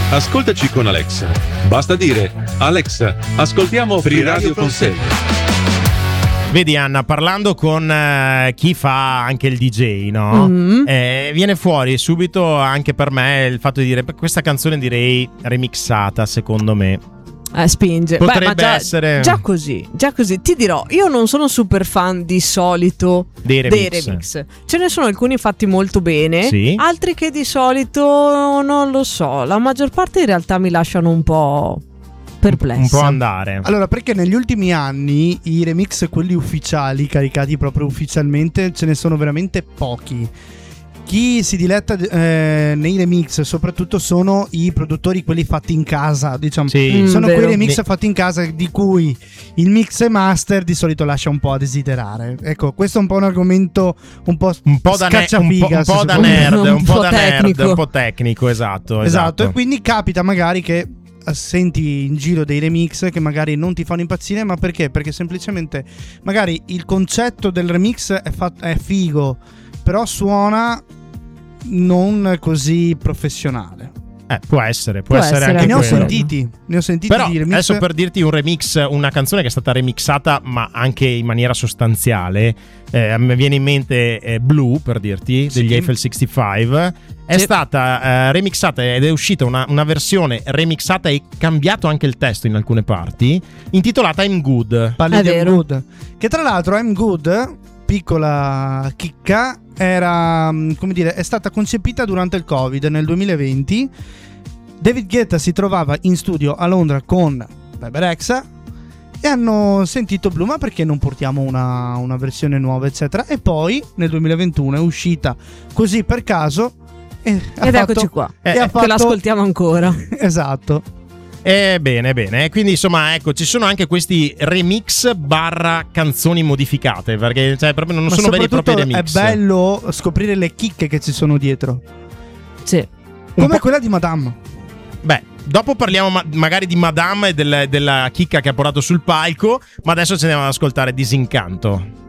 Ascoltaci con Alexa. Basta dire: Alexa, ascoltiamo Free Radio Consegna. Vedi Anna, parlando con chi fa anche il DJ, no? Viene fuori subito anche per me il fatto di dire: questa canzone direi remixata, secondo me. Spinge. Potrebbe essere già così. Ti dirò, io non sono super fan di solito dei remix. Ce ne sono alcuni fatti molto bene, sì. Altri che di solito non lo so. La maggior parte in realtà mi lasciano un po' perplessa. Un po' andare. Allora, perché negli ultimi anni i remix, quelli ufficiali, caricati proprio ufficialmente, ce ne sono veramente pochi. Chi si diletta nei remix soprattutto sono i produttori, quelli fatti in casa, diciamo. Sì. Sono vero. quei remix fatti in casa di cui il mix e master di solito lascia un po' a desiderare. Ecco, questo è un po' un argomento un po' scacciafiga, un po' da nerd, un po' tecnico, esatto. E quindi capita magari che senti in giro dei remix che magari non ti fanno impazzire, ma perché? Perché semplicemente magari il concetto del remix è figo, però suona non così professionale. Può essere anche ne ho quello. sentiti però di remix. adesso, per dirti un remix, una canzone che è stata remixata ma anche in maniera sostanziale, mi viene in mente Blue, per dirti, degli Eiffel 65. È stata remixata ed è uscita una versione remixata e cambiato anche il testo in alcune parti, intitolata I'm Good. Parli di I'm Good, che tra l'altro I'm Good, piccola chicca, era, come dire, è stata concepita durante il Covid nel 2020. David Guetta si trovava in studio a Londra con Bebe Rexha e hanno sentito Blue, ma perché non portiamo una versione nuova, eccetera, e poi nel 2021 è uscita così per caso ed eccoci qua, che l'ascoltiamo ancora. Esatto. Bene, quindi insomma, ecco, ci sono anche questi remix / canzoni modificate, perché proprio non sono veri e propri remix. È bello scoprire le chicche che ci sono dietro. Sì. Come quella di Madame. Beh, dopo parliamo magari di Madame e della chicca che ha portato sul palco, ma adesso ci andiamo ad ascoltare Disincanto.